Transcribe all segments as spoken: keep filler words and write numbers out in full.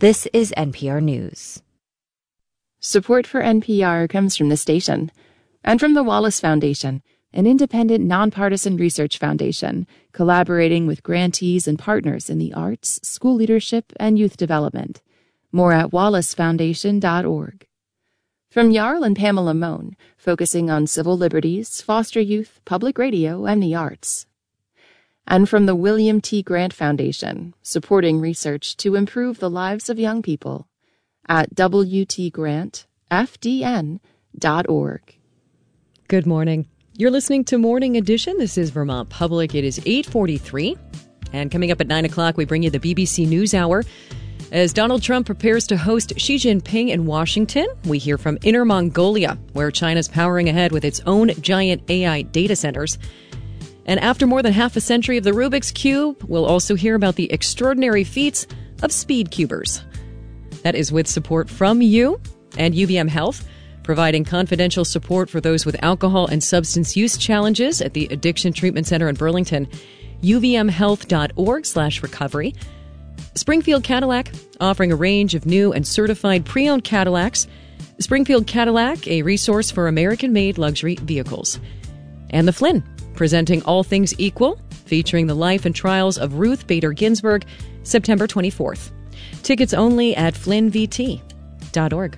This is N P R News. Support for N P R comes from the station and from the Wallace Foundation, an independent, nonpartisan research foundation collaborating with grantees and partners in the arts, school leadership, and youth development. More at wallace foundation dot org. From Jarl and Pamela Mohn, focusing on civil liberties, foster youth, public radio, and the arts. And from the William T. Grant Foundation, supporting research to improve the lives of young people at w t grant f d n dot org. Good morning. You're listening to Morning Edition. This is Vermont Public. It is eight forty-three. And coming up at nine o'clock, we bring you the B B C NewsHour. As Donald Trump prepares to host Xi Jinping in Washington, we hear from Inner Mongolia, where China's powering ahead with its own giant A I data centers. And after more than half a century of the Rubik's Cube, we'll also hear about the extraordinary feats of speed cubers. That is with support from you and U V M Health, providing confidential support for those with alcohol and substance use challenges at the Addiction Treatment Center in Burlington, u v m health dot org slash recovery. Springfield Cadillac, offering a range of new and certified pre-owned Cadillacs. Springfield Cadillac, a resource for American-made luxury vehicles. And the Flynn, presenting All Things Equal, featuring the life and trials of Ruth Bader Ginsburg, September twenty-fourth. Tickets only at flynn v t dot org.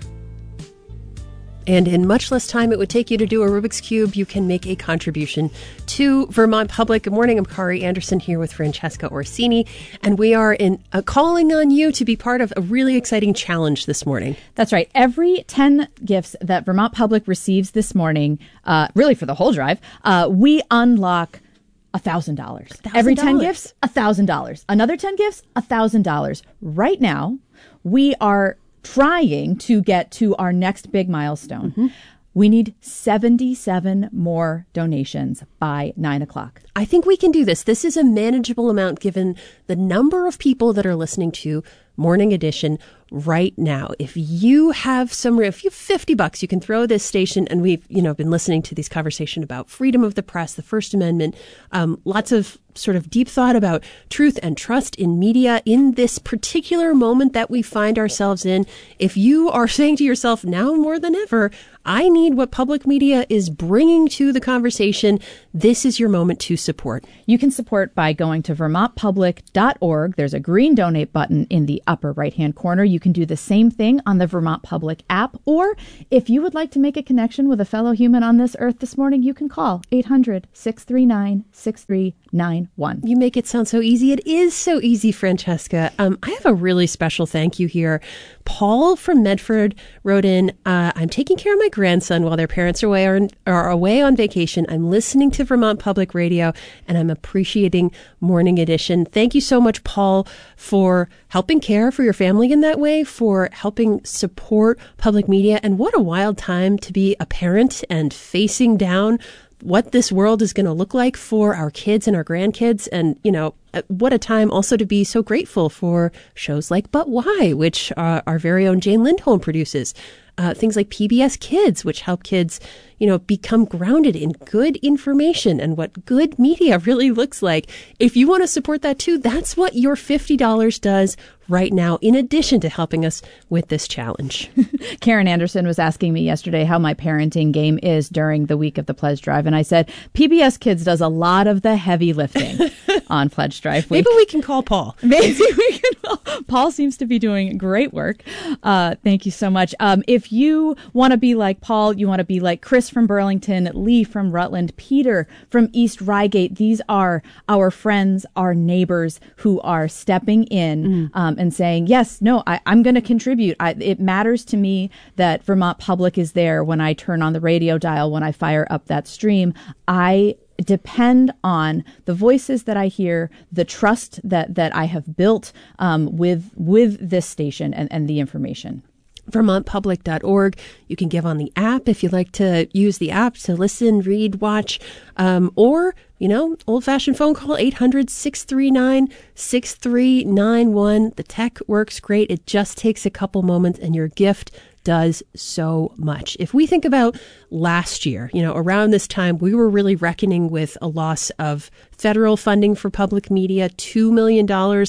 And in much less time it would take you to do a Rubik's Cube, you can make a contribution to Vermont Public. Good morning. I'm Kari Anderson here with Francesca Orsini, and we are in uh, calling on you to be part of a really exciting challenge this morning. That's right. Every ten gifts that Vermont Public receives this morning, uh, really for the whole drive, uh, we unlock one thousand dollars. Every ten gifts, one thousand dollars. Another ten gifts, one thousand dollars. Right now, we are trying to get to our next big milestone. Mm-hmm. We need seventy-seven more donations by nine o'clock. I think we can do this. This is a manageable amount given the number of people that are listening to Morning Edition right now. If you have some, if you have fifty bucks, you can throw this station, and we've, you know, been listening to these conversations about freedom of the press, the First Amendment, um, lots of sort of deep thought about truth and trust in media in this particular moment that we find ourselves in. If you are saying to yourself now more than ever, I need what public media is bringing to the conversation, this is your moment to support. You can support by going to vermont public dot org. There's a green donate button in the upper right-hand corner. You can do the same thing on the Vermont Public app. Or if you would like to make a connection with a fellow human on this earth this morning, you can call eight hundred, six three nine, six three nine one. You make it sound so easy. It is so easy, Francesca. Um, I have a really special thank you here. Paul from Medford wrote in, uh, I'm taking care of my grandson while their parents are away, are, are away on vacation. I'm listening to Vermont Public Radio, and I'm appreciating Morning Edition. Thank you so much, Paul, for helping care for your family in that way, for helping support public media. And what a wild time to be a parent and facing down what this world is going to look like for our kids and our grandkids. And, you know, what a time also to be so grateful for shows like But Why, which uh, our very own Jane Lindholm produces. Uh, things like P B S Kids, which help kids, you know, become grounded in good information and what good media really looks like. If you want to support that too, that's what your fifty dollars does right now, in addition to helping us with this challenge. Karen Anderson was asking me yesterday how my parenting game is during the week of the Pledge Drive. And I said, P B S Kids does a lot of the heavy lifting on Pledge Drive week. Maybe we can call Paul. Maybe we can call. Paul seems to be doing great work. Uh, thank you so much. Um, if you want to be like Paul, you want to be like Chris from Burlington, Lee from Rutland, Peter from East Reigate. These are our friends, our neighbors who are stepping in mm. um, and saying, yes, no, I, I'm going to contribute. I, it matters to me that Vermont Public is there when I turn on the radio dial, when I fire up that stream. I depend on the voices that I hear, the trust that that I have built um, with with this station and, and the information. vermont public dot org. You can give on the app if you'd like to use the app to listen, read, watch, um, or, you know, old-fashioned phone call, eight hundred, six three nine, six three nine one. The tech works great. It just takes a couple moments, and your gift does so much. If we think about last year, you know, around this time, we were really reckoning with a loss of federal funding for public media, two million dollars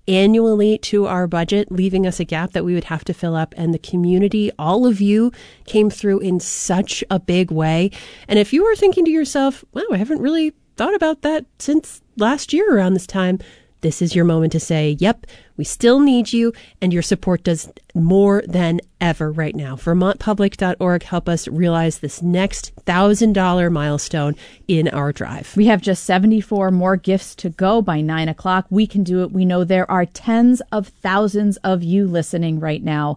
annually to our budget, leaving us a gap that we would have to fill up. And the community, all of you, came through in such a big way. And if you are thinking to yourself, wow, I haven't really thought about that since last year around this time, this is your moment to say, yep, we still need you, and your support does more than ever right now. Vermont Public dot org, help us realize this next one thousand dollars milestone in our drive. We have just seventy-four more gifts to go by nine o'clock. We can do it. We know there are tens of thousands of you listening right now.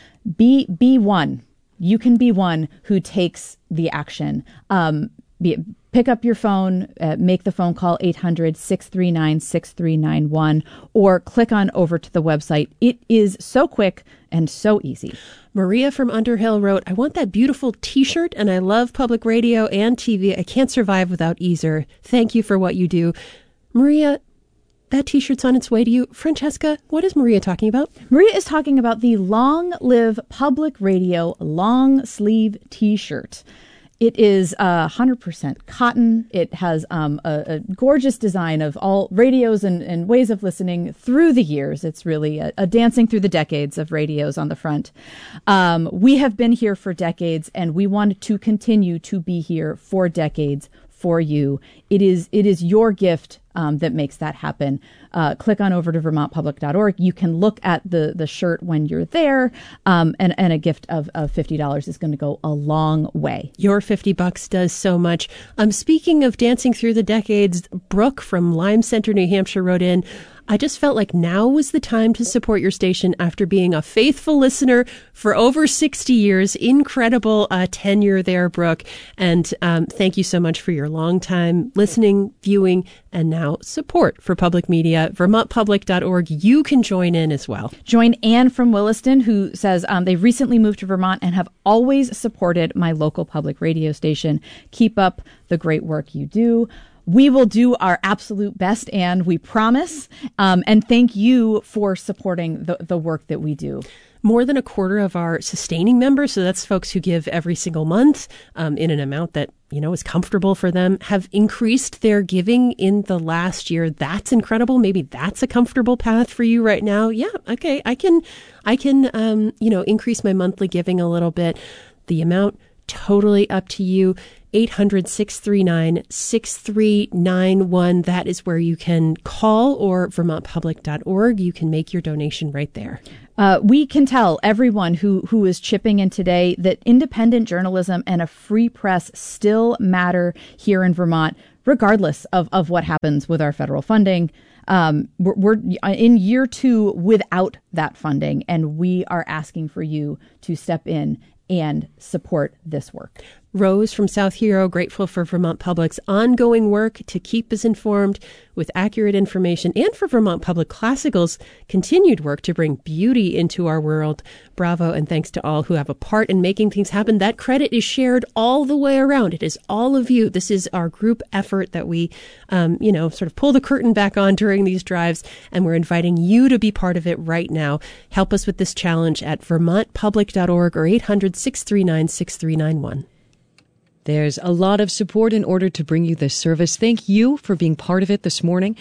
Be, be one. You can be one who takes the action. Um, be, Pick up your phone, uh, make the phone call eight hundred, six three nine, six three nine one, or click on over to the website. It is so quick and so easy. Maria from Underhill wrote, I want that beautiful T-shirt, and I love public radio and T V. I can't survive without either. Thank you for what you do. Maria, that T-shirt's on its way to you. Francesca, what is Maria talking about? Maria is talking about the Long Live Public Radio long sleeve T-shirt. It is uh, one hundred percent cotton. It has um, a, a gorgeous design of all radios and, and ways of listening through the years. It's really a, a dancing through the decades of radios on the front. Um, we have been here for decades, and we want to continue to be here for decades for you. It is it is your gift um, that makes that happen. Uh, click on over to Vermont Public dot org. You can look at the the shirt when you're there, um, and, and a gift of, of fifty dollars is going to go a long way. Your fifty bucks does so much. Um, speaking of dancing through the decades, Brooke from Lime Center, New Hampshire wrote in, I just felt like now was the time to support your station after being a faithful listener for over sixty years. Incredible uh, tenure there, Brooke. And um, thank you so much for your long time listening, viewing, and now support for public media. Vermont Public dot org. You can join in as well. Join Anne from Williston, who says um, they recently moved to Vermont and have always supported my local public radio station. Keep up the great work you do. We will do our absolute best, and we promise. Um, and thank you for supporting the, the work that we do. More than a quarter of our sustaining members, so that's folks who give every single month um, in an amount that, you know, is comfortable for them, have increased their giving in the last year. That's incredible. Maybe that's a comfortable path for you right now. Yeah, okay, I can, I can, um, you know, increase my monthly giving a little bit. The amount, totally up to you. eight hundred, six three nine, six three nine one. That is where you can call, or Vermont Public dot org. You can make your donation right there. Uh, we can tell everyone who, who is chipping in today that independent journalism and a free press still matter here in Vermont, regardless of, of what happens with our federal funding. Um, we're, we're in year two without that funding, and we are asking for you to step in and support this work. Rose from South Hero, grateful for Vermont Public's ongoing work to keep us informed with accurate information, and for Vermont Public Classical's continued work to bring beauty into our world. Bravo, and thanks to all who have a part in making things happen. That credit is shared all the way around. It is all of you. This is our group effort that we, um, you know, sort of pull the curtain back on during these drives, and we're inviting you to be part of it right now. Help us with this challenge at Vermont Public dot org or eight hundred, six three nine, six three nine one. There's a lot of support in order to bring you this service. Thank you for being part of it this morning.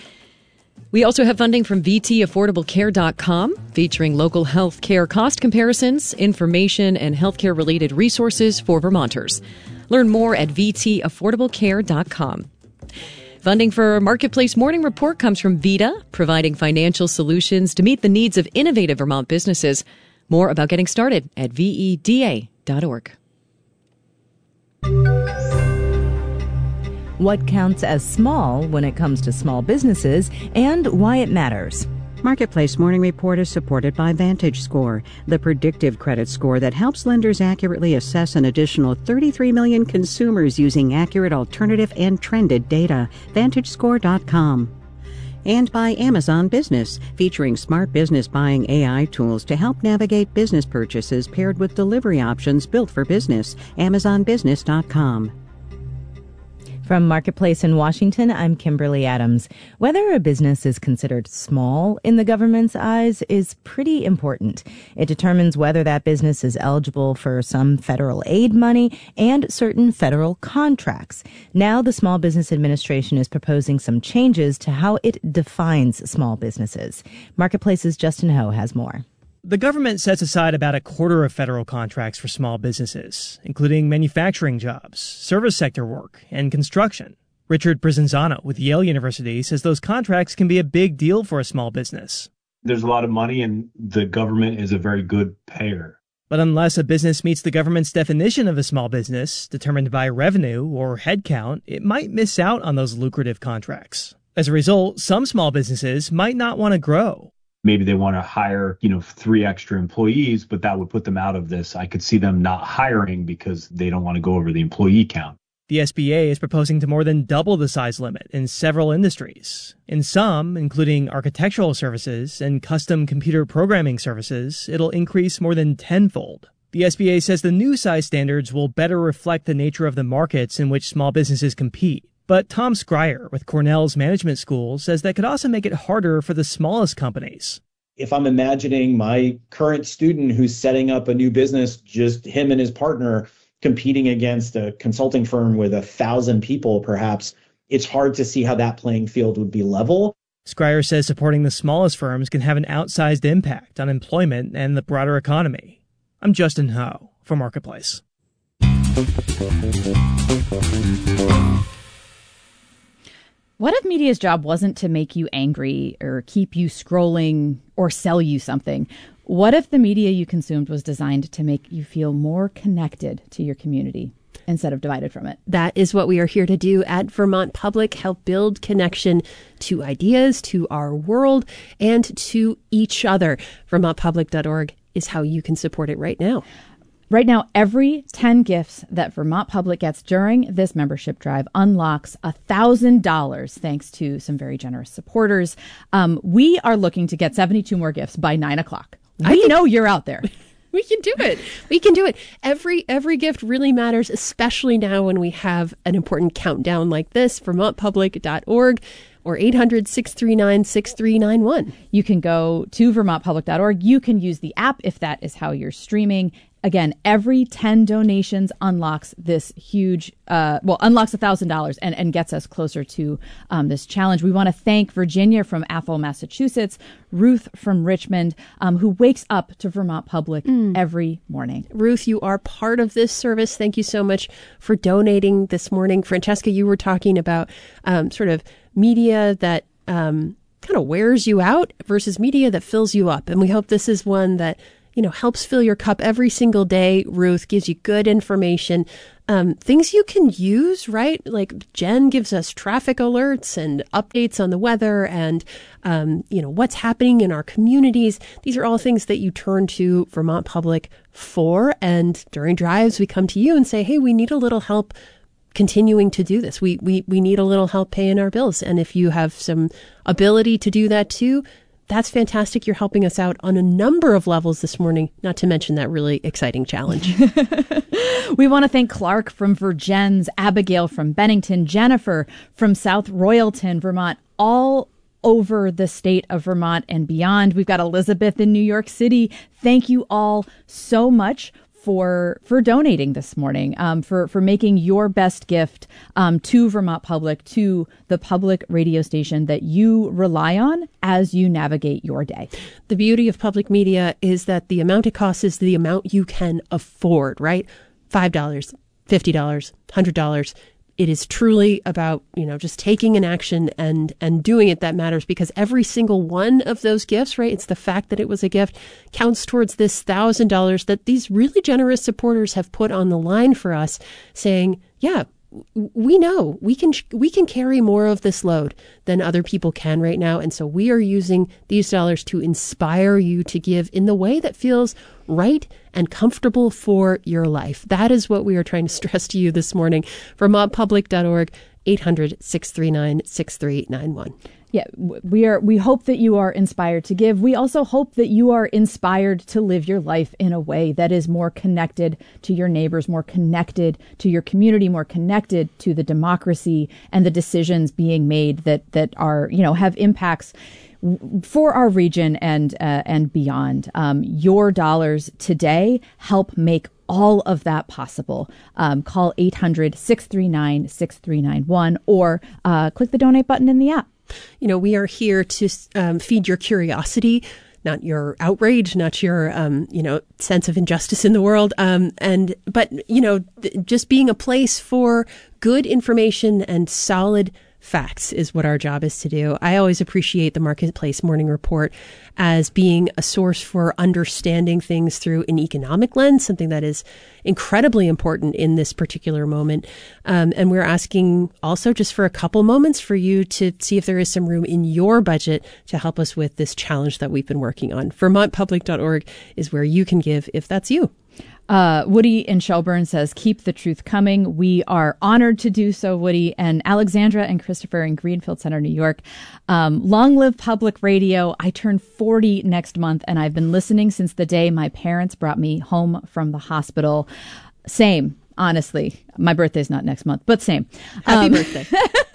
We also have funding from V T affordable care dot com, featuring local health care cost comparisons, information, and healthcare related resources for Vermonters. Learn more at V T affordable care dot com. Funding for Marketplace Morning Report comes from VITA, providing financial solutions to meet the needs of innovative Vermont businesses. More about getting started at V E D A dot org. What counts as small when it comes to small businesses, and why it matters. Marketplace Morning Report is supported by VantageScore, the predictive credit score that helps lenders accurately assess an additional thirty-three million consumers using accurate alternative and trended data. Vantage Score dot com. And by Amazon Business, featuring smart business buying A I tools to help navigate business purchases paired with delivery options built for business. Amazon Business dot com. From Marketplace in Washington, I'm Kimberly Adams. Whether a business is considered small in the government's eyes is pretty important. It determines whether that business is eligible for some federal aid money and certain federal contracts. Now, the Small Business Administration is proposing some changes to how it defines small businesses. Marketplace's Justin Ho has more. The government sets aside about a quarter of federal contracts for small businesses, including manufacturing jobs, service sector work, and construction. Richard Prizanzano with Yale University says those contracts can be a big deal for a small business. There's a lot of money, and the government is a very good payer. But unless a business meets the government's definition of a small business, determined by revenue or headcount, it might miss out on those lucrative contracts. As a result, some small businesses might not want to grow. Maybe they want to hire, you know, three extra employees, but that would put them out of this. I could see them not hiring because they don't want to go over the employee count. The S B A is proposing to more than double the size limit in several industries. In some, including architectural services and custom computer programming services, it'll increase more than tenfold. The S B A says the new size standards will better reflect the nature of the markets in which small businesses compete. But Tom Schreier with Cornell's Management School says that could also make it harder for the smallest companies. If I'm imagining my current student who's setting up a new business, just him and his partner competing against a consulting firm with a thousand people, perhaps, it's hard to see how that playing field would be level. Schreier says supporting the smallest firms can have an outsized impact on employment and the broader economy. I'm Justin Ho for Marketplace. What if media's job wasn't to make you angry or keep you scrolling or sell you something? What if the media you consumed was designed to make you feel more connected to your community instead of divided from it? That is what we are here to do at Vermont Public, help build connection to ideas, to our world, and to each other. Vermont Public dot org is how you can support it right now. Right now, every ten gifts that Vermont Public gets during this membership drive unlocks one thousand dollars thanks to some very generous supporters. Um, we are looking to get seventy-two more gifts by nine o'clock. We can, know you're out there. We can do it. We can do it. Every every gift really matters, especially now when we have an important countdown like this. Vermont Public dot org or eight hundred, six three nine, six three nine one. You can go to Vermont Public dot org. You can use the app if that is how you're streaming. Again, every ten donations unlocks this huge, uh, well, unlocks one thousand dollars and, and gets us closer to um, this challenge. We want to thank Virginia from Athol, Massachusetts, Ruth from Richmond, um, who wakes up to Vermont Public mm. every morning. Ruth, you are part of this service. Thank you so much for donating this morning. Francesca, you were talking about um, sort of media that um, kind of wears you out versus media that fills you up. And we hope this is one that you know, helps fill your cup every single day. Ruth gives you good information, um, things you can use, right? Like Jen gives us traffic alerts and updates on the weather and, um, you know, what's happening in our communities. These are all things that you turn to Vermont Public for. And during drives, we come to you and say, hey, we need a little help continuing to do this. We, we, we need a little help paying our bills. And if you have some ability to do that too, that's fantastic. You're helping us out on a number of levels this morning, not to mention that really exciting challenge. We want to thank Clark from Virgins, Abigail from Bennington, Jennifer from South Royalton, Vermont, all over the state of Vermont and beyond. We've got Elizabeth in New York City. Thank you all so much for for donating this morning, um, for, for making your best gift um, to Vermont Public, to the public radio station that you rely on as you navigate your day. The beauty of public media is that the amount it costs is the amount you can afford, right? five dollars, fifty dollars, one hundred dollars. It is truly about, you know, just taking an action and and doing it that matters, because every single one of those gifts, right, it's the fact that it was a gift, counts towards this one thousand dollars that these really generous supporters have put on the line for us, saying, yeah, we know we can we can carry more of this load than other people can right now. And so we are using these dollars to inspire you to give in the way that feels right and comfortable for your life. That is what we are trying to stress to you this morning. Vermont Public dot org, eight hundred, six three nine, six three nine one. Yeah, we are. We hope that you are inspired to give. We also hope that you are inspired to live your life in a way that is more connected to your neighbors, more connected to your community, more connected to the democracy and the decisions being made that that are, you know, have impacts for our region and uh, and beyond. Um, your dollars today help make all of that possible. Um, call eight hundred, six three nine, six three nine one or uh, click the donate button in the app. You know, we are here to um, feed your curiosity, not your outrage, not your, um, you know, sense of injustice in the world. Um, and but, you know, th- just being a place for good information and solid facts is what our job is to do. I always appreciate the Marketplace Morning Report as being a source for understanding things through an economic lens, something that is incredibly important in this particular moment. Um, and we're asking also just for a couple moments for you to see if there is some room in your budget to help us with this challenge that we've been working on. Vermont Public dot org is where you can give if that's you. Uh, Woody in Shelburne says, keep the truth coming. We are honored to do so, Woody. And Alexandra and Christopher in Greenfield Center, New York. Um, long live public radio. I turn forty next month, and I've been listening since the day my parents brought me home from the hospital. Same, honestly. My birthday's not next month, but same. Happy um, birthday.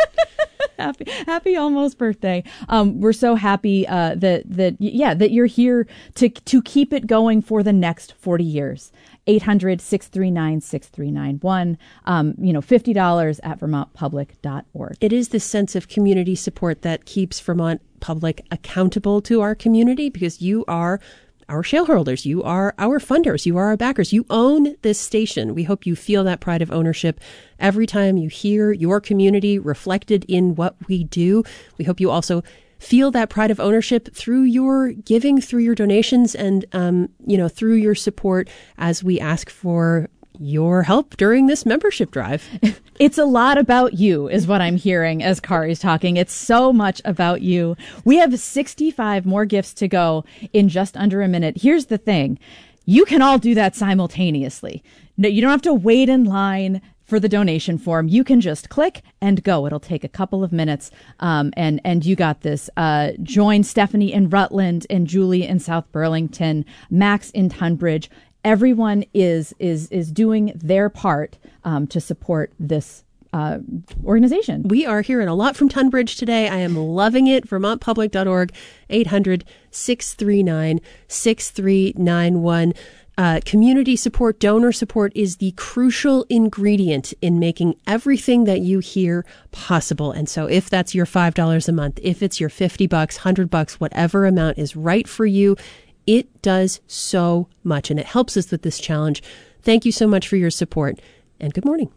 Happy, happy almost birthday. Um, we're so happy uh, that that yeah that you're here to to keep it going for the next forty years. eight hundred, six three nine, six three nine one. Um, you know, fifty dollars at Vermont Public dot org. It is this sense of community support that keeps Vermont Public accountable to our community, because you are our shareholders, you are our funders, you are our backers, you own this station. We hope you feel that pride of ownership every time you hear your community reflected in what we do. We hope you also feel that pride of ownership through your giving, through your donations, and, um, you know, through your support as we ask for your help during this membership drive. It's a lot about you, is what I'm hearing as Kari's talking. It's so much about you. We have sixty-five more gifts to go in just under a minute. Here's the thing. You can all do that simultaneously. No, you don't have to wait in line for the donation form. You can just click and go. It'll take a couple of minutes. Um, and, and you got this. Uh, join Stephanie in Rutland and Julie in South Burlington, Max in Tunbridge. Everyone is is is doing their part um, to support this uh, organization. We are hearing a lot from Tunbridge today. I am loving it. Vermont Public dot org, eight hundred, six three nine, six three nine one. Uh, community support, donor support is the crucial ingredient in making everything that you hear possible. And so if that's your five dollars a month, if it's your fifty bucks, one hundred bucks, whatever amount is right for you, it does so much, and it helps us with this challenge. Thank you so much for your support, and good morning.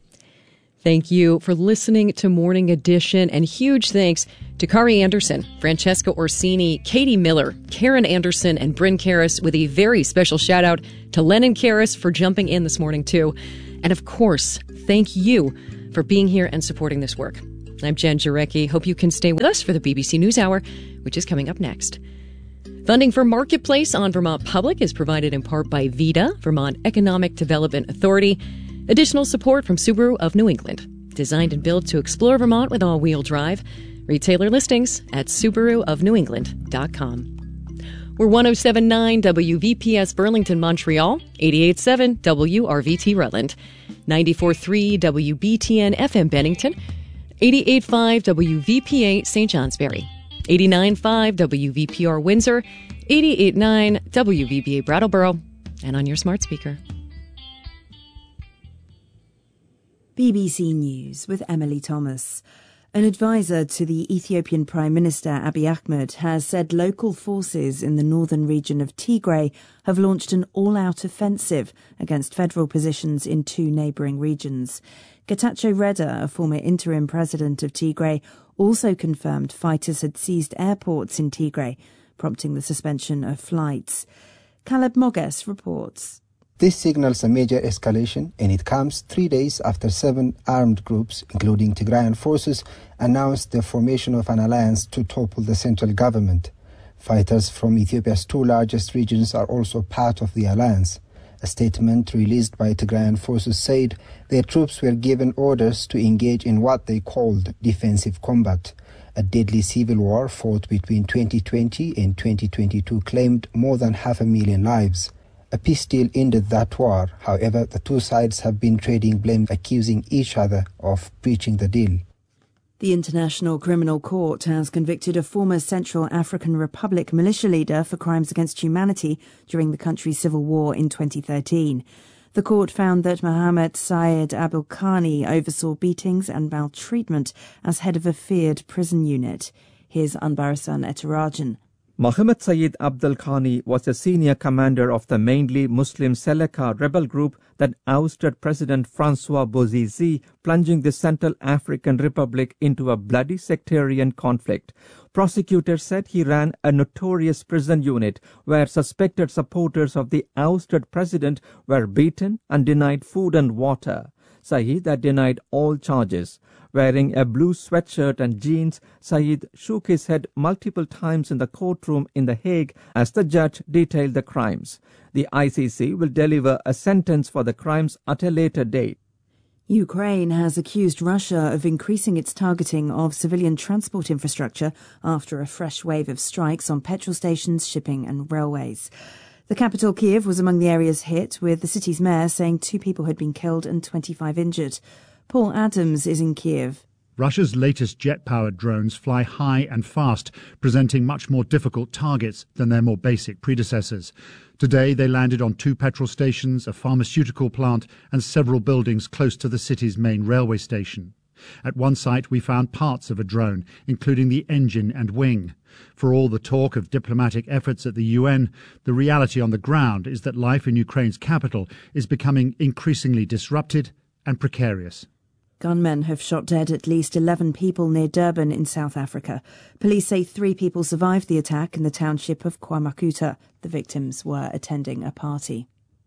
Thank you for listening to Morning Edition, and huge thanks to Kari Anderson, Francesca Orsini, Katie Miller, Karen Anderson, and Bryn Karras, with a very special shout out to Lennon Karras for jumping in this morning too. And of course, thank you for being here and supporting this work. I'm Jen Jarecki. Hope you can stay with us for the B B C NewsHour, which is coming up next. Funding for Marketplace on Vermont Public is provided in part by VEDA, Vermont Economic Development Authority. Additional support from Subaru of New England. Designed and built to explore Vermont with all-wheel drive. Retailer listings at Subaru of New England dot com. We're one oh seven point nine W V P S Burlington, Montreal, eighty-eight point seven W R V T Rutland, ninety-four point three W B T N F M Bennington, eighty-eight point five W V P A Saint Johnsbury, eighty-nine point five W V P R Windsor, eighty-eight point nine W V B A Brattleboro, and on your smart speaker. B B C News with Emily Thomas. An advisor to the Ethiopian Prime Minister Abiy Ahmed has said local forces in the northern region of Tigray have launched an all-out offensive against federal positions in two neighbouring regions. Getachew Reda, a former interim president of Tigray, also confirmed fighters had seized airports in Tigray, prompting the suspension of flights. Caleb Moges reports. This signals a major escalation, and it comes three days after seven armed groups, including Tigrayan forces, announced the formation of an alliance to topple the central government. Fighters from Ethiopia's two largest regions are also part of the alliance. A statement released by Tigrayan forces said their troops were given orders to engage in what they called defensive combat. A deadly civil war fought between twenty twenty and twenty twenty-two claimed more than half a million lives. A peace deal ended that war. However, the two sides have been trading blame, accusing each other of breaching the deal. The International Criminal Court has convicted a former Central African Republic militia leader for crimes against humanity during the country's civil war in twenty thirteen. The court found that Mohamed Syed Abdelghani oversaw beatings and maltreatment as head of a feared prison unit. Here's Anbarasan Etarajan. Mohamed Syed Abdelghani was a senior commander of the mainly Muslim Seleka rebel group that ousted President Francois Bozize, plunging the Central African Republic into a bloody sectarian conflict. Prosecutors said he ran a notorious prison unit where suspected supporters of the ousted president were beaten and denied food and water. Syed had denied all charges. Wearing a blue sweatshirt and jeans, Syed shook his head multiple times in the courtroom in The Hague as the judge detailed the crimes. The I C C will deliver a sentence for the crimes at a later date. Ukraine has accused Russia of increasing its targeting of civilian transport infrastructure after a fresh wave of strikes on petrol stations, shipping and railways. The capital, Kiev, was among the areas hit, with the city's mayor saying two people had been killed and twenty-five injured. Paul Adams is in Kiev. Russia's latest jet-powered drones fly high and fast, presenting much more difficult targets than their more basic predecessors. Today they landed on two petrol stations, a pharmaceutical plant and several buildings close to the city's main railway station. At one site we found parts of a drone, including the engine and wing. For all the talk of diplomatic efforts at the U N, the reality on the ground is that life in Ukraine's capital is becoming increasingly disrupted and precarious. Gunmen have shot dead at least eleven people near Durban in South Africa. Police say three people survived the attack in the township of KwaMakuta. The victims were attending a party.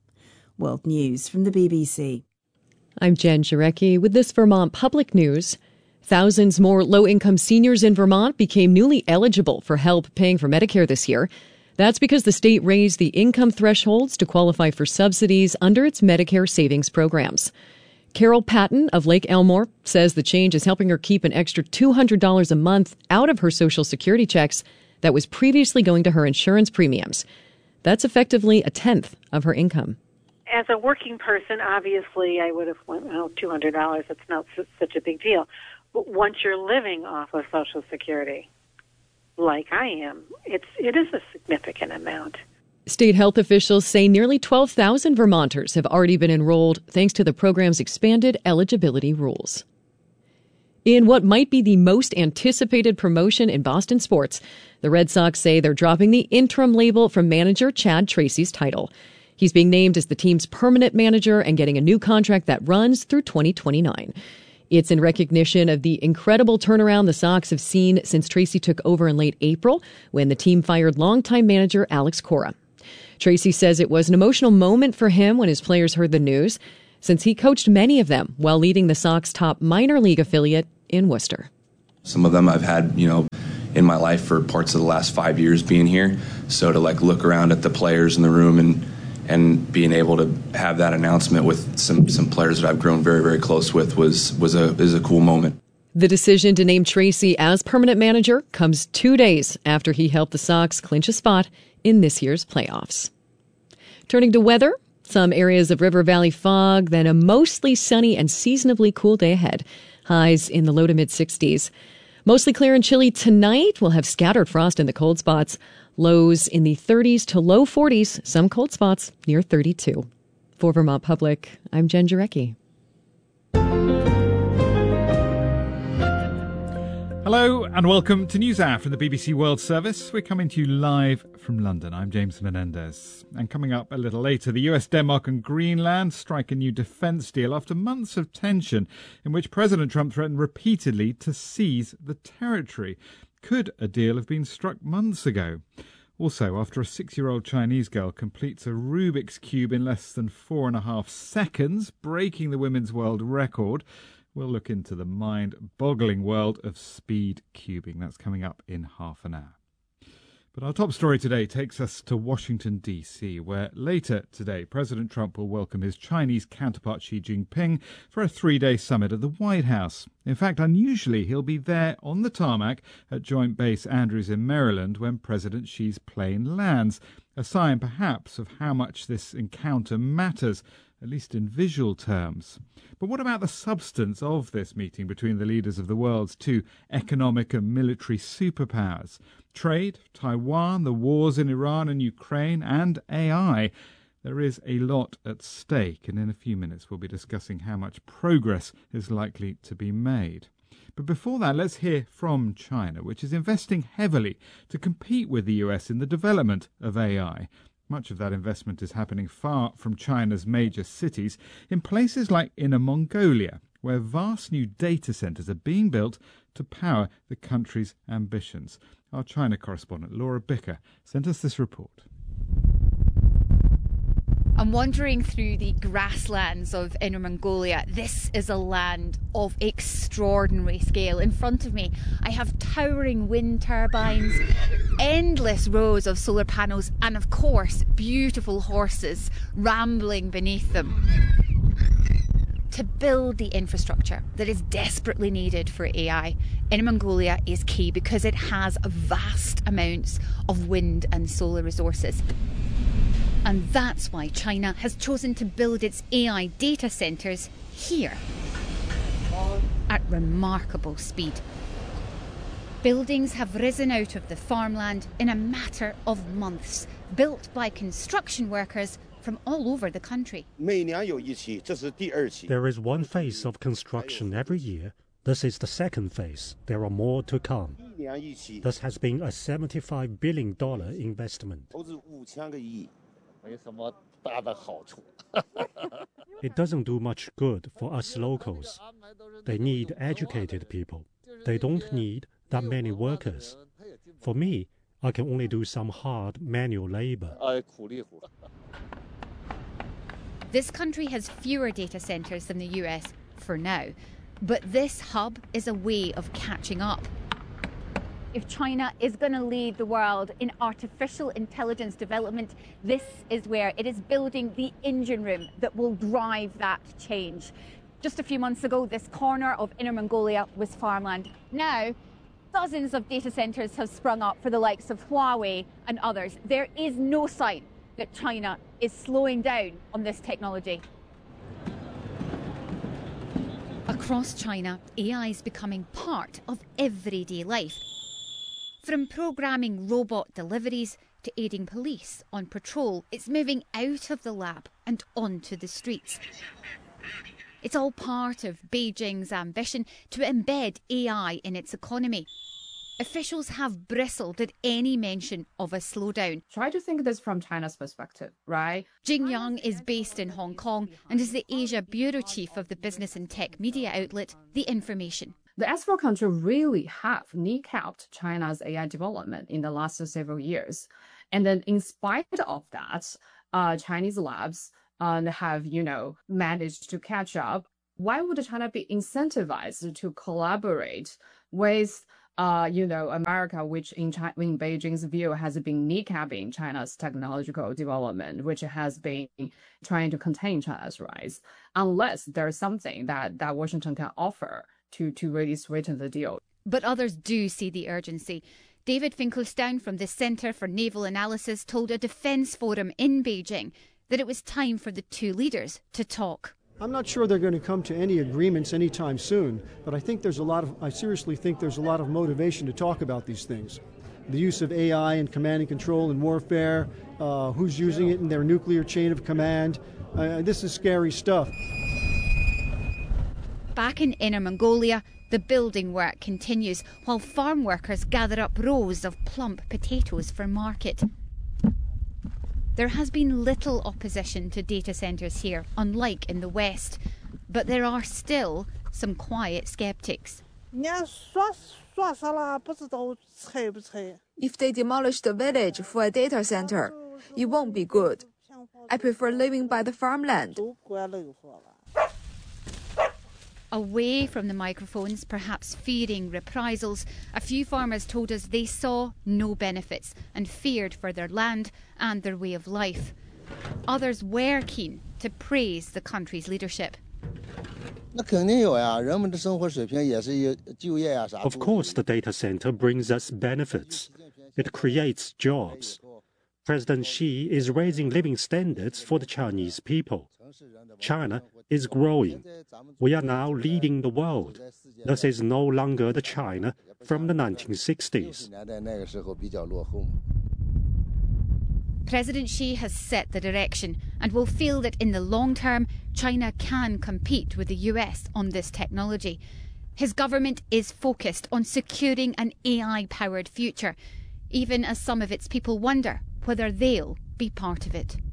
World News from the B B C. I'm Jen Jarecki with this Vermont Public News. Thousands more low-income seniors in Vermont became newly eligible for help paying for Medicare this year. That's because the state raised the income thresholds to qualify for subsidies under its Medicare savings programs. Carol Patton of Lake Elmore says the change is helping her keep an extra two hundred dollars a month out of her Social Security checks that was previously going to her insurance premiums. That's effectively a tenth of her income. As a working person, obviously, I would have went, oh, two hundred dollars. It's not such a big deal. But once you're living off of Social Security, like I am, it's it is a significant amount. State health officials say nearly twelve thousand Vermonters have already been enrolled thanks to the program's expanded eligibility rules. In what might be the most anticipated promotion in Boston sports, the Red Sox say they're dropping the interim label from manager Chad Tracy's title. He's being named as the team's permanent manager and getting a new contract that runs through twenty twenty-nine. It's in recognition of the incredible turnaround the Sox have seen since Tracy took over in late April when the team fired longtime manager Alex Cora. Tracy says it was an emotional moment for him when his players heard the news, since he coached many of them while leading the Sox top minor league affiliate in Worcester. Some of them I've had, you know, in my life for parts of the last five years being here. So to like look around at the players in the room and and being able to have that announcement with some, some players that I've grown very, very close with was was a is a cool moment. The decision to name Tracy as permanent manager comes two days after he helped the Sox clinch a spot in this year's playoffs. Turning to weather, some areas of River Valley fog, then a mostly sunny and seasonably cool day ahead. Highs in the low to mid sixties. Mostly clear and chilly tonight. We'll have scattered frost in the cold spots. Lows in the thirties to low forties. Some cold spots near thirty-two. For Vermont Public, I'm Jen Jarecki. Hello and welcome to NewsHour from the B B C World Service. We're coming to you live from London. I'm James Menendez. And coming up a little later, the U S, Denmark and Greenland strike a new defence deal after months of tension in which President Trump threatened repeatedly to seize the territory. Could a deal have been struck months ago? Also, after a six-year-old Chinese girl completes a Rubik's Cube in less than four and a half seconds, breaking the women's world record, we'll look into the mind-boggling world of speed cubing. That's coming up in half an hour. But our top story today takes us to Washington, D C, where later today President Trump will welcome his Chinese counterpart Xi Jinping for a three-day summit at the White House. In fact, unusually, he'll be there on the tarmac at Joint Base Andrews in Maryland when President Xi's plane lands, a sign perhaps of how much this encounter matters, at least in visual terms. But what about the substance of this meeting between the leaders of the world's two economic and military superpowers? Trade, Taiwan, the wars in Iran and Ukraine, and A I. There is a lot at stake, and in a few minutes we'll be discussing how much progress is likely to be made. But before that, let's hear from China, which is investing heavily to compete with the U S in the development of A I. Much of that investment is happening far from China's major cities, in places like Inner Mongolia, where vast new data centres are being built to power the country's ambitions. Our China correspondent Laura Bicker sent us this report. I'm wandering through the grasslands of Inner Mongolia. This is a land of extraordinary scale. In front of me, I have towering wind turbines, endless rows of solar panels, and of course, beautiful horses rambling beneath them. To build the infrastructure that is desperately needed for A I, Inner Mongolia is key because it has vast amounts of wind and solar resources. And that's why China has chosen to build its A I data centres here at remarkable speed. Buildings have risen out of the farmland in a matter of months, built by construction workers from all over the country. There is one phase of construction every year. This is the second phase. There are more to come. This has been a seventy-five billion dollars investment. It doesn't do much good for us locals. They need educated people. They don't need that many workers. For me, I can only do some hard manual labor. This country has fewer data centres than the U S for now, but this hub is a way of catching up. If China is going to lead the world in artificial intelligence development, this is where it is building the engine room that will drive that change. Just a few months ago, this corner of Inner Mongolia was farmland. Now, dozens of data centres have sprung up for the likes of Huawei and others. There is no sign that China is slowing down on this technology. Across China, A I is becoming part of everyday life. From programming robot deliveries to aiding police on patrol, it's moving out of the lab and onto the streets. It's all part of Beijing's ambition to embed A I in its economy. Officials have bristled at any mention of a slowdown. Try to think this from China's perspective, right? Jing Yang is based in Hong Kong and is the Asia bureau chief of the business and tech media outlet The Information. The S four country really have kneecapped China's A I development in the last several years. And then in spite of that, uh, Chinese labs uh, have, you know, managed to catch up. Why would China be incentivized to collaborate with, uh, you know, America, which in, China, in Beijing's view has been kneecapping China's technological development, which has been trying to contain China's rise, unless there's something that, that Washington can offer to, to really sweeten the deal. But others do see the urgency. David Finkelstein from the Centre for Naval Analysis told a defence forum in Beijing that it was time for the two leaders to talk. I'm not sure they're going to come to any agreements anytime soon, but I think there's a lot of, I seriously think there's a lot of motivation to talk about these things. The use of A I in command and control in warfare, uh, who's using it in their nuclear chain of command. Uh, this is scary stuff. Back in Inner Mongolia, the building work continues while farm workers gather up rows of plump potatoes for market. There has been little opposition to data centres here, unlike in the West, but there are still some quiet sceptics. If they demolish the village for a data centre, it won't be good. I prefer living by the farmland. away from the microphones, perhaps fearing reprisals, a few farmers told us they saw no benefits and feared for their land and their way of life. Others were keen to praise the country's leadership. Of course, the data center brings us benefits. It creates jobs. President Xi is raising living standards for the Chinese people. China is growing. We are now leading the world. This is no longer the China from the nineteen sixties. President Xi has set the direction and will feel that in the long term, China can compete with the U S on this technology. His government is focused on securing an A I-powered future, even as some of its people wonder whether they'll be part of it.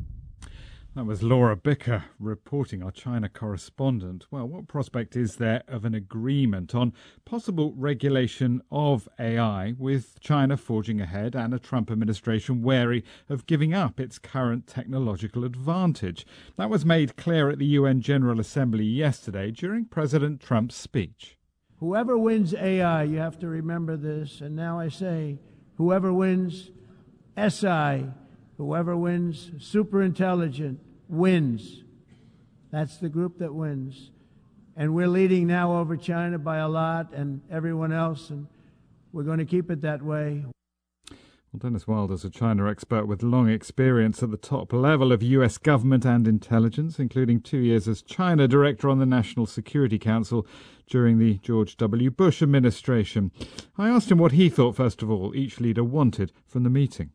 That was Laura Bicker reporting, our China correspondent. Well, what prospect is there of an agreement on possible regulation of A I, with China forging ahead and a Trump administration wary of giving up its current technological advantage? That was made clear at the U N General Assembly yesterday during President Trump's speech. Whoever wins A I, you have to remember this, and now I say, whoever wins S I, whoever wins superintelligent wins. That's the group that wins. And we're leading now over China by a lot and everyone else, and we're going to keep it that way. Well, Dennis Wilder's a China expert with long experience at the top level of U S government and intelligence, including two years as China Director on the National Security Council during the George W. Bush administration. I asked him what he thought, first of all, each leader wanted from the meeting.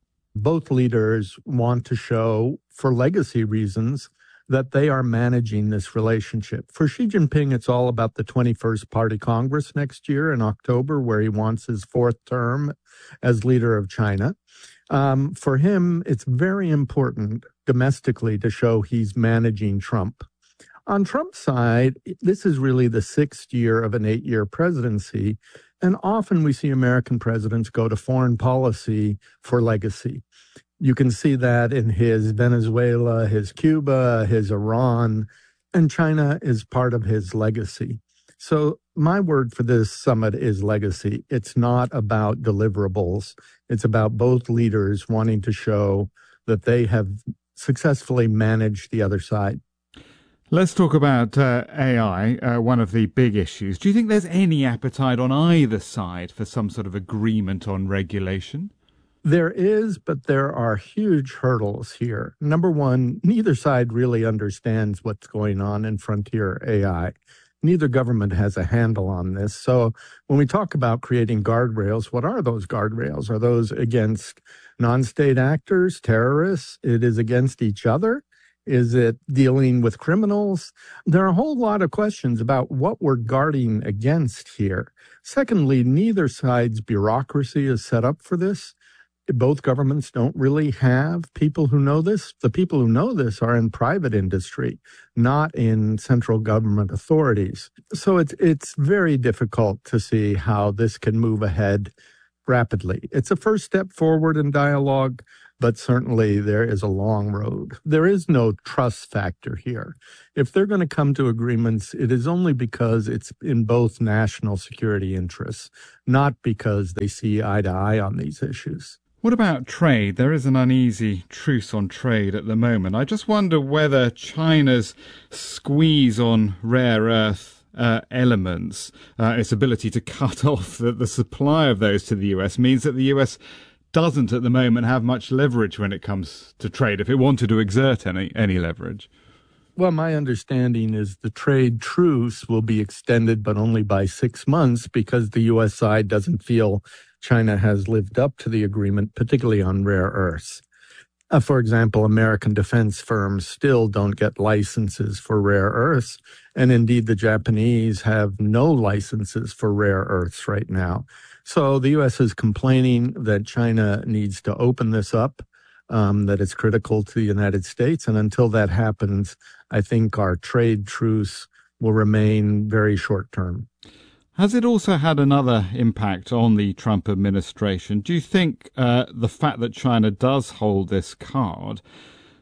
Both leaders want to show, for legacy reasons, that they are managing this relationship. For Xi Jinping, it's all about the twenty-first Party Congress next year in October, where he wants his fourth term as leader of China. Um, for him, it's very important domestically to show he's managing Trump. On Trump's side, this is really the sixth year of an eight-year presidency. And often we see American presidents go to foreign policy for legacy. You can see that in his Venezuela, his Cuba, his Iran, and China is part of his legacy. So my word for this summit is legacy. It's not about deliverables. It's about both leaders wanting to show that they have successfully managed the other side. Let's talk about uh, A I, uh, one of the big issues. Do you think there's any appetite on either side for some sort of agreement on regulation? There is, but there are huge hurdles here. Number one, neither side really understands what's going on in frontier A I. Neither government has a handle on this. So when we talk about creating guardrails, what are those guardrails? Are those against non-state actors, terrorists? It is against each other? Is it dealing with criminals? There are a whole lot of questions about what we're guarding against here. Secondly, neither side's bureaucracy is set up for this. Both governments don't really have people who know this. The people who know this are in private industry, not in central government authorities. So it's it's very difficult to see how this can move ahead rapidly. It's a first step forward in dialogue, but certainly there is a long road. There is no trust factor here. If they're going to come to agreements, it is only because it's in both national security interests, not because they see eye to eye on these issues. What about trade? There is an uneasy truce on trade at the moment. I just wonder whether China's squeeze on rare earth uh, elements, uh, its ability to cut off the, the supply of those to the U S, means that the U S doesn't at the moment have much leverage when it comes to trade, if it wanted to exert any any leverage. Well, my understanding is the trade truce will be extended, but only by six months because the U S side doesn't feel China has lived up to the agreement, particularly on rare earths. Uh, for example, American defense firms still don't get licenses for rare earths, and indeed the Japanese have no licenses for rare earths right now. So the U S is complaining that China needs to open this up, um, that it's critical to the United States. And until that happens, I think our trade truce will remain very short term. Has it also had another impact on the Trump administration? Do you think uh, the fact that China does hold this card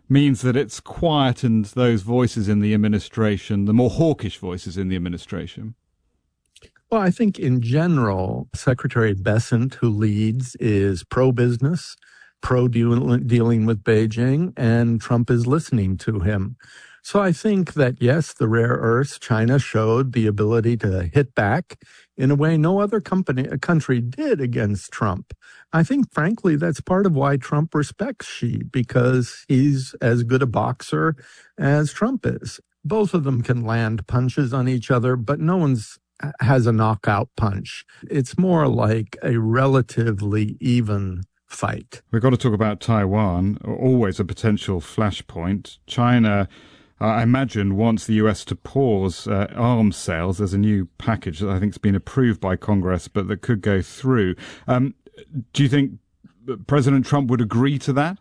means that it's quietened those voices in the administration, the more hawkish voices in the administration? Well, I think in general, Secretary Bessent, who leads, is pro-business, pro-dealing with Beijing, and Trump is listening to him. So I think that, yes, the rare earths, China showed the ability to hit back in a way no other company, country did against Trump. I think, frankly, that's part of why Trump respects Xi, because he's as good a boxer as Trump is. Both of them can land punches on each other, but no one's has a knockout punch. It's more like a relatively even fight. We've got to talk about Taiwan, always a potential flashpoint. China, uh, I imagine, wants the U S to pause uh, arms sales. There's a new package that I think has been approved by Congress, but that could go through. Um, do you think President Trump would agree to that?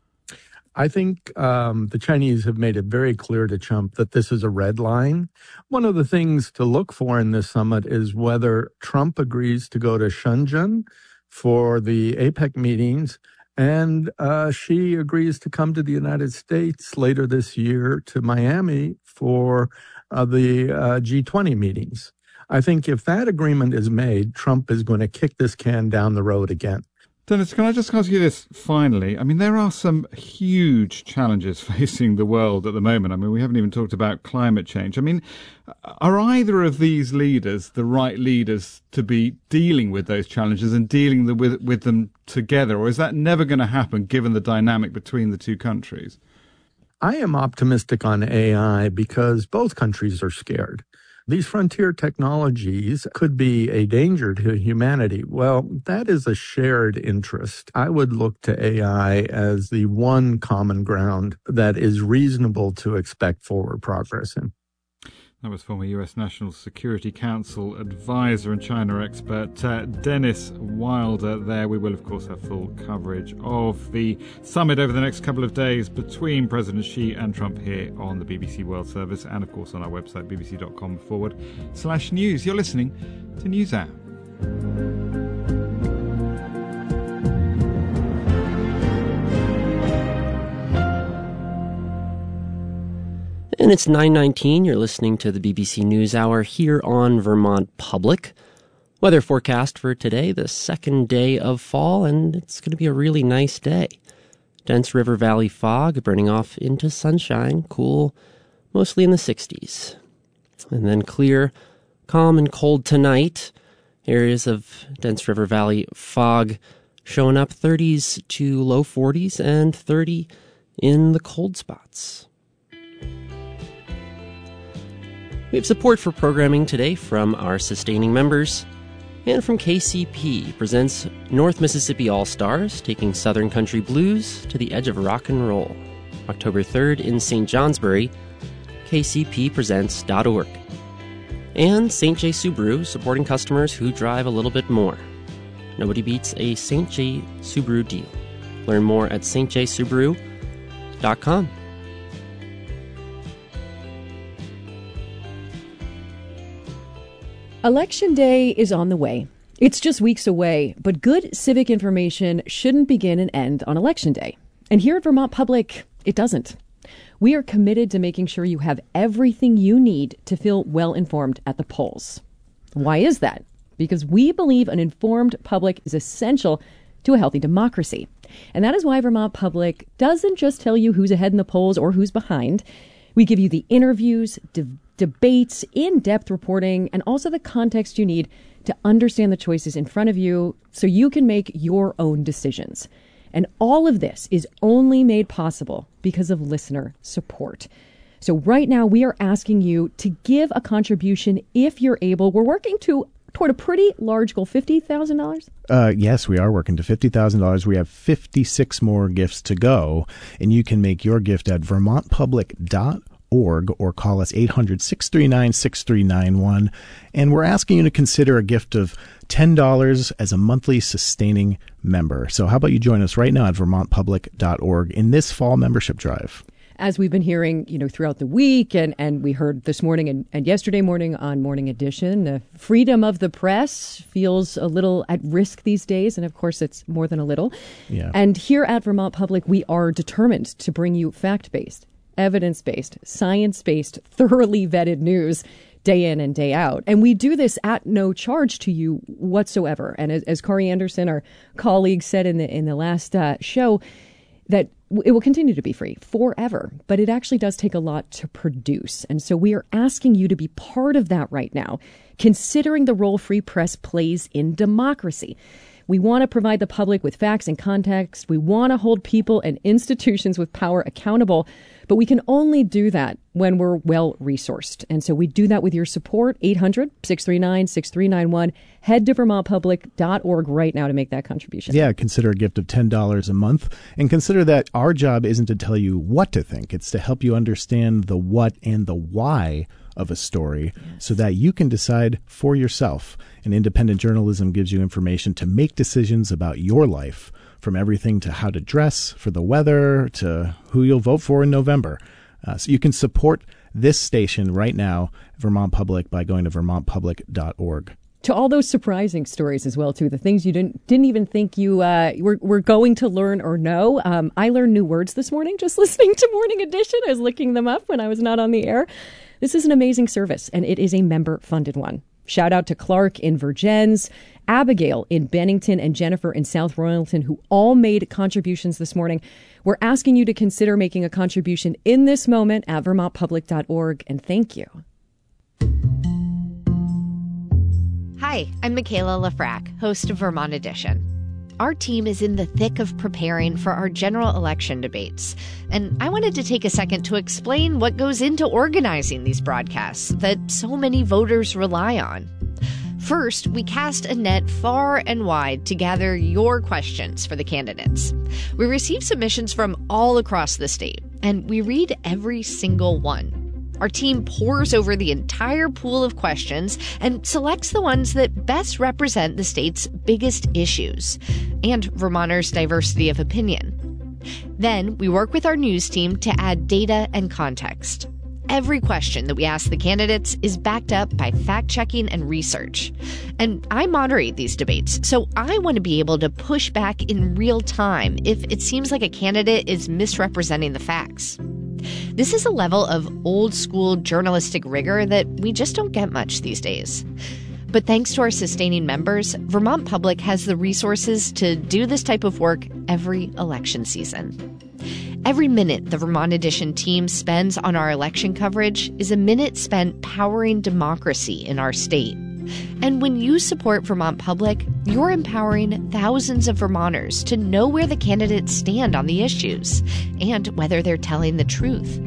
I think um, the Chinese have made it very clear to Trump that this is a red line. One of the things to look for in this summit is whether Trump agrees to go to Shenzhen for the APEC meetings, and uh, Xi agrees to come to the United States later this year to Miami for uh, the uh, G twenty meetings. I think if that agreement is made, Trump is going to kick this can down the road again. Dennis, can I just ask you this finally? I mean, there are some huge challenges facing the world at the moment. I mean, we haven't even talked about climate change. I mean, are either of these leaders the right leaders to be dealing with those challenges and dealing the, with, with them together? Or is that never going to happen given the dynamic between the two countries? I am optimistic on A I because both countries are scared. These frontier technologies could be a danger to humanity. Well, that is a shared interest. I would look to A I as the one common ground that is reasonable to expect forward progress in. That was former U S National Security Council advisor and China expert uh, Dennis Wilder there. We will, of course, have full coverage of the summit over the next couple of days between President Xi and Trump here on the B B C World Service and, of course, on our website, bbc.com forward slash news. You're listening to NewsHour. And it's nine nineteen. You're listening to the B B C NewsHour here on Vermont Public. Weather forecast for today, the second day of fall, and it's going to be a really nice day. Dense River Valley fog burning off into sunshine, cool, mostly in the sixties. And then clear, calm, and cold tonight. Areas of Dense River Valley fog showing up thirties to low forties and thirty in the cold spots. We have support for programming today from our sustaining members and from K C P, presents North Mississippi All-Stars, taking Southern Country Blues to the edge of rock and roll. October third in Saint Johnsbury, K C P presents dot org. And Saint J. Subaru, supporting customers who drive a little bit more. Nobody beats a Saint J. Subaru deal. Learn more at S J Subaru dot com. Election Day is on the way. It's just weeks away, but good civic information shouldn't begin and end on Election Day. And here at Vermont Public, it doesn't. We are committed to making sure you have everything you need to feel well-informed at the polls. Why is that? Because we believe an informed public is essential to a healthy democracy. And that is why Vermont Public doesn't just tell you who's ahead in the polls or who's behind. We give you the interviews, de- debates, in-depth reporting, and also the context you need to understand the choices in front of you so you can make your own decisions. And all of this is only made possible because of listener support. So right now we are asking you to give a contribution if you're able. We're working to toward a pretty large goal, fifty thousand dollars? Uh, yes, we are working to fifty thousand dollars. We have fifty-six more gifts to go, and you can make your gift at vermont public dot org or call us eight hundred, six three nine, six three nine one. And we're asking you to consider a gift of ten dollars as a monthly sustaining member. So how about you join us right now at vermont public dot org in this fall membership drive? as we've been hearing, you know, throughout the week, and, and we heard this morning and, and yesterday morning on Morning Edition, the freedom of the press feels a little at risk these days. And of course, it's more than a little. Yeah. And here at Vermont Public, we are determined to bring you fact-based, evidence-based, science-based, thoroughly vetted news day in and day out. And we do this at no charge to you whatsoever. And as, as Corey Anderson, our colleague, said in the in the last uh, show, that it will continue to be free forever. But it actually does take a lot to produce. And so we are asking you to be part of that right now, considering the role free press plays in democracy. We want to provide the public with facts and context. We want to hold people and institutions with power accountable. But we can only do that when we're well-resourced. And so we do that with your support. eight hundred, six three nine, six three nine one. Head to vermont public dot org right now to make that contribution. Yeah, consider a gift of ten dollars a month. And consider that our job isn't to tell you what to think. It's to help you understand the what and the why of a story, yes, so that you can decide for yourself. And independent journalism gives you information to make decisions about your life, from everything to how to dress for the weather to who you'll vote for in November. Uh, so you can support this station right now, Vermont Public, by going to vermont public dot org. To all those surprising stories as well, too, the things you didn't didn't even think you uh, were, were going to learn or know. Um, I learned new words this morning just listening to Morning Edition. I was looking them up when I was not on the air. This is an amazing service, and it is a member-funded one. Shout out to Clark in Vergennes, Abigail in Bennington, and Jennifer in South Royalton, who all made contributions this morning. We're asking you to consider making a contribution in this moment at vermont public dot org, and thank you. Hi, I'm Michaela Lafrac, host of Vermont Edition. Our team is in the thick of preparing for our general election debates, and I wanted to take a second to explain what goes into organizing these broadcasts that so many voters rely on. First, we cast a net far and wide to gather your questions for the candidates. We receive submissions from all across the state, and we read every single one. Our team pores over the entire pool of questions and selects the ones that best represent the state's biggest issues and Vermonters' diversity of opinion. Then we work with our news team to add data and context. Every question that we ask the candidates is backed up by fact-checking and research. And I moderate these debates, so I want to be able to push back in real time if it seems like a candidate is misrepresenting the facts. This is a level of old-school journalistic rigor that we just don't get much these days. But thanks to our sustaining members, Vermont Public has the resources to do this type of work every election season. Every minute the Vermont Edition team spends on our election coverage is a minute spent powering democracy in our state. And when you support Vermont Public, you're empowering thousands of Vermonters to know where the candidates stand on the issues and whether they're telling the truth.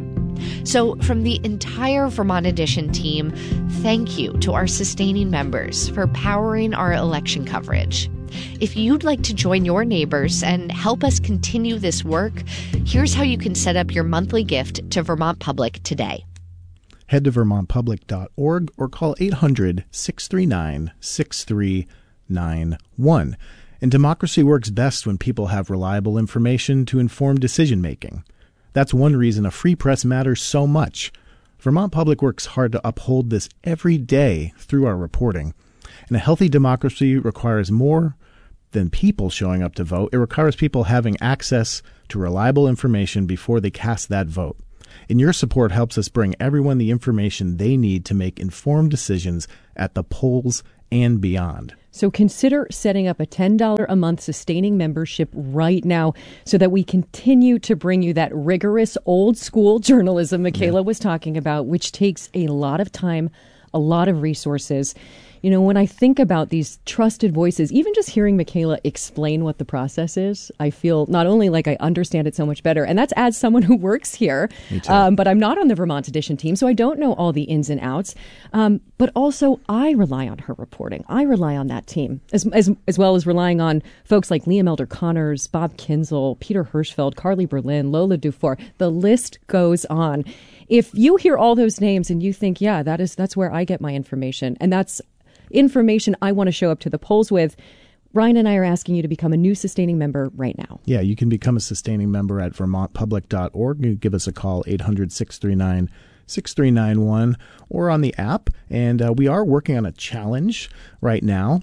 So from the entire Vermont Edition team, thank you to our sustaining members for powering our election coverage. If you'd like to join your neighbors and help us continue this work, here's how you can set up your monthly gift to Vermont Public today. Head to vermont public dot org or call eight hundred, six three nine, six three nine one. And democracy works best when people have reliable information to inform decision-making. That's one reason a free press matters so much. Vermont Public works hard to uphold this every day through our reporting. And a healthy democracy requires more than people showing up to vote. It requires people having access to reliable information before they cast that vote. And your support helps us bring everyone the information they need to make informed decisions at the polls and beyond. So consider setting up a ten dollars a month sustaining membership right now so that we continue to bring you that rigorous old school journalism Michaela yeah. was talking about, which takes a lot of time, a lot of resources. You know, when I think about these trusted voices, even just hearing Michaela explain what the process is, I feel not only like I understand it so much better, and that's as someone who works here, um, but I'm not on the Vermont Edition team, so I don't know all the ins and outs. Um, but also, I rely on her reporting. I rely on that team, as as, as well as relying on folks like Liam Elder Connors, Bob Kinzel, Peter Hirschfeld, Carly Berlin, Lola Dufour. The list goes on. If you hear all those names and you think, yeah, that is that's where I get my information, and that's information I want to show up to the polls with, Ryan and I are asking you to become a new sustaining member right now. Yeah, you can become a sustaining member at vermont public dot org. You give us a call, eight hundred, six three nine, six three nine one, or on the app. And uh, we are working on a challenge right now.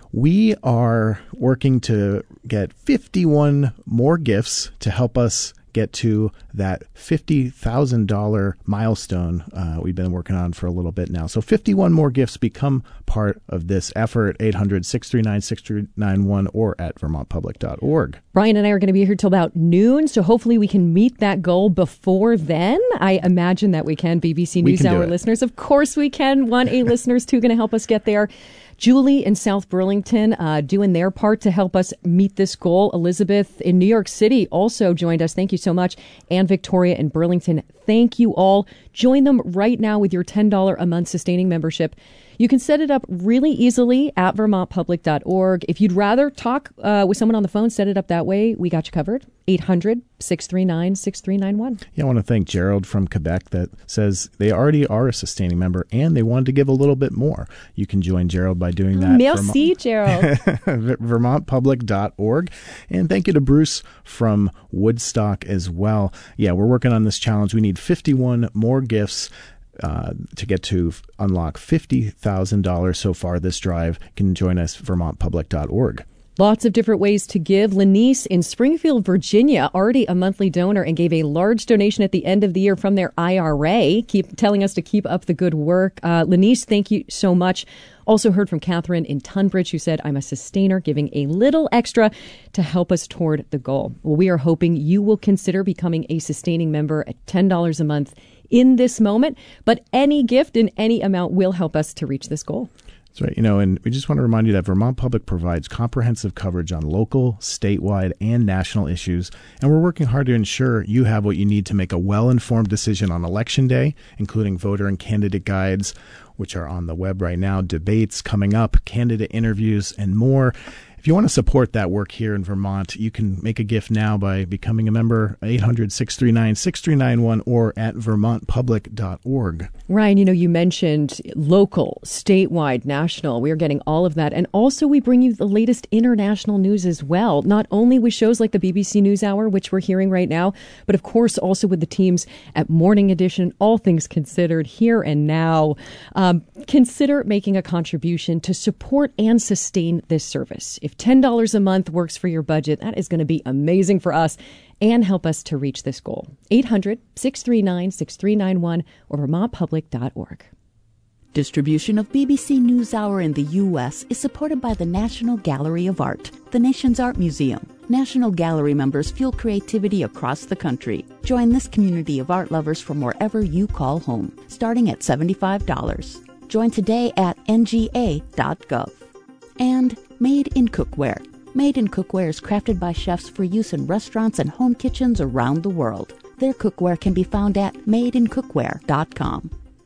We are working to get fifty-one more gifts to help us get to that fifty thousand dollars milestone uh, we've been working on for a little bit now. So fifty-one more gifts become part of this effort, eight hundred, six three nine, six three nine one or at vermont public dot org. Brian and I are going to be here till about noon, so hopefully we can meet that goal before then. I imagine that we can. B B C NewsHour listeners, of course we can. one A listeners, too, going to help us get there. Julie in South Burlington uh, doing their part to help us meet this goal. Elizabeth in New York City also joined us. Thank you so much. And Victoria in Burlington. Thank you all. Join them right now with your ten dollars a month sustaining membership. You can set it up really easily at vermont public dot org. If you'd rather talk uh, with someone on the phone, set it up that way. We got you covered. eight hundred, six three nine, six three nine one. Yeah, I want to thank Gerald from Quebec that says they already are a sustaining member and they wanted to give a little bit more. You can join Gerald by doing that. Merci, Gerald. vermont public dot org. And thank you to Bruce from Woodstock as well. Yeah, we're working on this challenge. We need fifty-one more gifts Uh, to get to unlock fifty thousand dollars so far this drive. You can join us at vermont public dot org. Lots of different ways to give. Lenice in Springfield, Virginia, already a monthly donor and gave a large donation at the end of the year from their I R A. Keep telling us to keep up the good work. Uh, Lenice, thank you so much. Also heard from Catherine in Tunbridge, who said, I'm a sustainer, giving a little extra to help us toward the goal. Well, we are hoping you will consider becoming a sustaining member at ten dollars a month in this moment, but any gift in any amount will help us to reach this goal. That's right. You know, and we just want to remind you that Vermont Public provides comprehensive coverage on local, statewide, and national issues. And we're working hard to ensure you have what you need to make a well-informed decision on Election Day, including voter and candidate guides, which are on the web right now, debates coming up, candidate interviews, and more. If you want to support that work here in Vermont, you can make a gift now by becoming a member, eight hundred, six three nine, six three nine one or at vermont public dot org. Ryan, you know, you mentioned local, statewide, national. We are getting all of that. And also we bring you the latest international news as well, not only with shows like the B B C NewsHour, which we're hearing right now, but of course also with the teams at Morning Edition, All Things Considered, Here and Now. Um, consider making a contribution to support and sustain this service. If ten dollars a month works for your budget, that is going to be amazing for us and help us to reach this goal. eight hundred, six three nine, six three nine one or vermont public dot org. Distribution of B B C NewsHour in the U S is supported by the National Gallery of Art, the nation's art museum. National Gallery members fuel creativity across the country. Join this community of art lovers from wherever you call home, starting at seventy-five dollars. Join today at N G A dot gov. And Made in Cookware. Made in Cookware is crafted by chefs for use in restaurants and home kitchens around the world. Their cookware can be found at made in cookware dot com.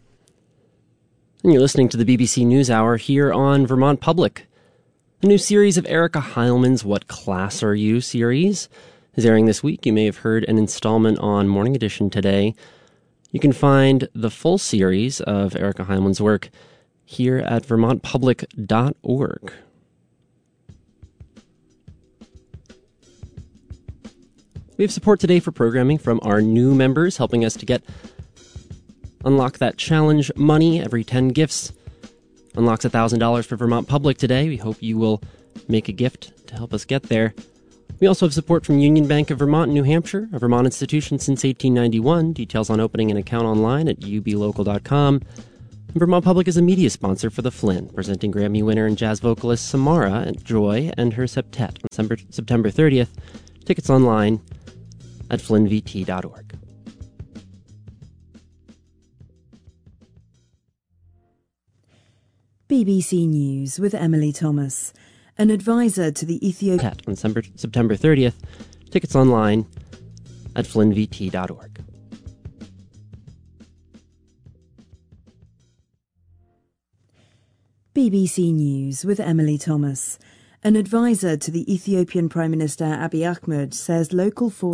And you're listening to the B B C NewsHour here on Vermont Public. A new series of Erica Heilman's What Class Are You series is airing this week. You may have heard an installment on Morning Edition today. You can find the full series of Erica Heilman's work here at vermont public dot org. We have support today for programming from our new members, helping us to get unlock that challenge money. Every ten gifts unlocks one thousand dollars for Vermont Public today. We hope you will make a gift to help us get there. We also have support from Union Bank of Vermont and New Hampshire, a Vermont institution since eighteen ninety-one. Details on opening an account online at u b local dot com. And Vermont Public is a media sponsor for The Flynn, presenting Grammy winner and jazz vocalist Samara Joy and her septet on September thirtieth. Tickets online at flynn v t dot org. B B C News with Emily Thomas. An advisor to the Ethiopian... on September thirtieth. Tickets online at flynn v t dot org. B B C News with Emily Thomas. An advisor to the Ethiopian Prime Minister Abiy Ahmed says local forces